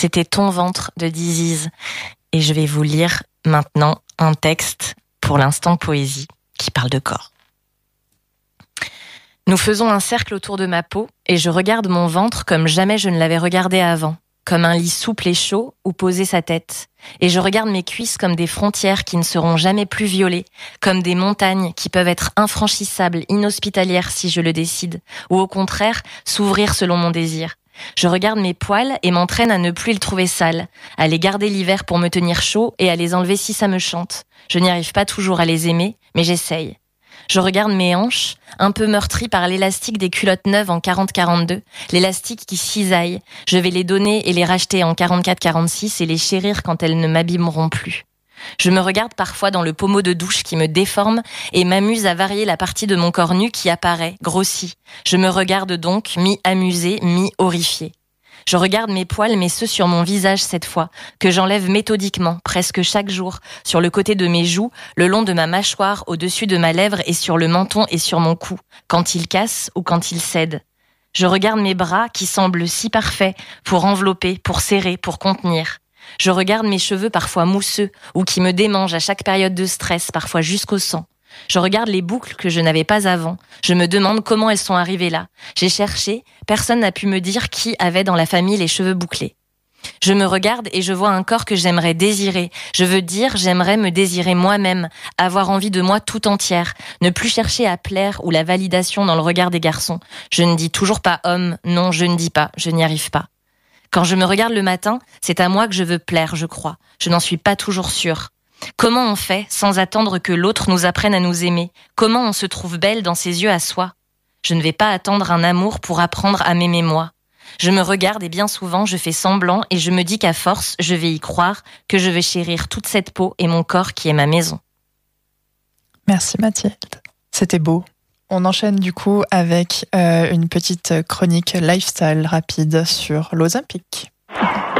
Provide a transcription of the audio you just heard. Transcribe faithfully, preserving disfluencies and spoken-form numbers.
C'était Ton ventre de Disease. Et je vais vous lire maintenant un texte, pour l'instant poésie, qui parle de corps. Nous faisons un cercle autour de ma peau et je regarde mon ventre comme jamais je ne l'avais regardé avant, comme un lit souple et chaud où poser sa tête. Et je regarde mes cuisses comme des frontières qui ne seront jamais plus violées, comme des montagnes qui peuvent être infranchissables, inhospitalières si je le décide, ou au contraire, s'ouvrir selon mon désir. Je regarde mes poils et m'entraîne à ne plus les trouver sales, à les garder l'hiver pour me tenir chaud et à les enlever si ça me chante. Je n'y arrive pas toujours à les aimer, mais j'essaye. Je regarde mes hanches, un peu meurtries par l'élastique des culottes neuves en quarante quarante-deux, l'élastique qui cisaille. Je vais les donner et les racheter en quarante-quatre quarante-six et les chérir quand elles ne m'abîmeront plus. Je me regarde parfois dans le pommeau de douche qui me déforme et m'amuse à varier la partie de mon corps nu qui apparaît, grossit. Je me regarde donc mi-amusée, mi-horrifiée. Je regarde mes poils, mais ceux sur mon visage cette fois, que j'enlève méthodiquement, presque chaque jour, sur le côté de mes joues, le long de ma mâchoire, au-dessus de ma lèvre et sur le menton et sur mon cou, quand ils cassent ou quand ils cèdent. Je regarde mes bras qui semblent si parfaits pour envelopper, pour serrer, pour contenir. Je regarde mes cheveux parfois mousseux ou qui me démangent à chaque période de stress, parfois jusqu'au sang. Je regarde les boucles que je n'avais pas avant. Je me demande comment elles sont arrivées là. J'ai cherché, personne n'a pu me dire qui avait dans la famille les cheveux bouclés. Je me regarde et je vois un corps que j'aimerais désirer. Je veux dire, j'aimerais me désirer moi-même, avoir envie de moi tout entière, ne plus chercher à plaire ou la validation dans le regard des garçons. Je ne dis toujours pas homme, non, je ne dis pas, je n'y arrive pas. Quand je me regarde le matin, c'est à moi que je veux plaire, je crois. Je n'en suis pas toujours sûre. Comment on fait sans attendre que l'autre nous apprenne à nous aimer? Comment on se trouve belle dans ses yeux à soi? Je ne vais pas attendre un amour pour apprendre à m'aimer moi. Je me regarde et bien souvent je fais semblant et je me dis qu'à force je vais y croire, que je vais chérir toute cette peau et mon corps qui est ma maison. Merci Mathilde, c'était beau. On enchaîne du coup avec euh, une petite chronique lifestyle rapide sur l'Ozempic.